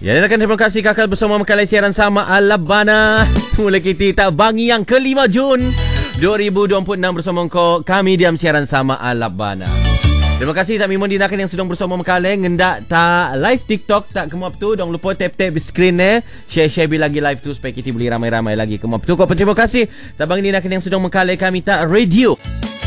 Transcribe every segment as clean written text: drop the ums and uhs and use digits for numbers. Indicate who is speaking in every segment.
Speaker 1: Ya, dan akan terima kasih kakak bersama Makalai siaran sama Alabana. Mula kita bangi yang ke-5 Jun 2026 bersama kami diam siaran sama Alabana. Terima kasih tak Mimon Dinakan yang sedang bersama Makalai. Ngendak tak live TikTok tak kemuap tu. Jangan lupa tap-tap screen share lagi live tu supaya kita boleh ramai-ramai lagi kemuap tu. Kau pun terima kasih tak Bang Dinakan yang sedang Makalai kami tak radio.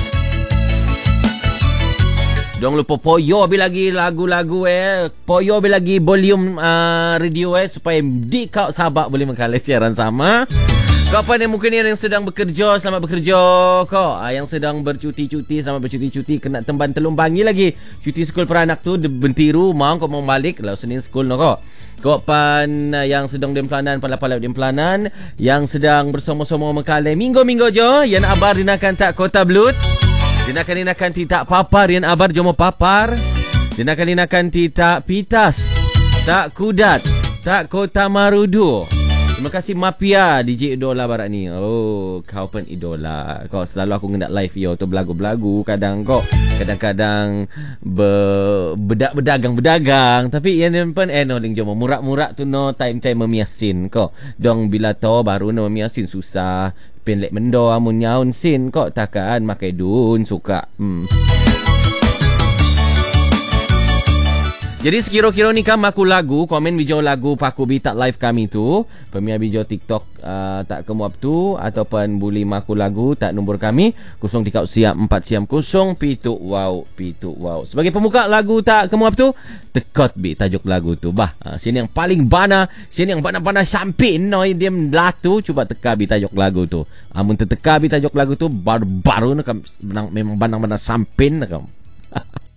Speaker 1: Jangan lupa poyo lagi lagu-lagu poyo lagi volume radio supaya di kau sahabat boleh Makalai siaran sama. Kau apa yang mungkin yang sedang bekerja, selamat bekerja kau. Yang sedang bercuti-cuti, selamat bercuti-cuti. Kena temban telung bangi lagi. Cuti sekolah peranak tu bentiru mau kau mau balik lah Senin sekolah no kau. Kau pan yang sedang di pelanan, pala-pala di pelanan, yang sedang bersama-sama Makalai minggu-minggu jo, yang abar dinakan tak Kota Blut. Dinakan tidak papar yang abar jomo papar. Dinakan tidak pitas, tak kudat, tak Kota Marudu. Terima kasih Mapia DJ Idola barat ni. Oh, kau pun idola. Kau selalu aku ngendak live yo tu belagu-belagu kadang kau. Kadang-kadang berdagang. Tapi yang pun no ling jomo murak-murak tu no time-time memiasin kau. Dong bila to baru no memiasin susah. Penlek mendo amun nyaun sin kau takkan makai dun suka. Jadi sekira-kira ni kan maku lagu, komen video lagu paku bitak live kami tu, pemia video TikTok tak kemuap tu ataupun boleh maku lagu tak nombor kami 03 siap 4 siam 0 pitu wow. Sebagai pemuka lagu tak kemuap tu, tekot bi tajuk lagu tu. Sini yang paling bana, sini yang bana-bana sampin no dia melatu cuba teka bi tajuk lagu tu. Amun terteka bi tajuk lagu tu baru-baru nak memang bana-bana sampin nak.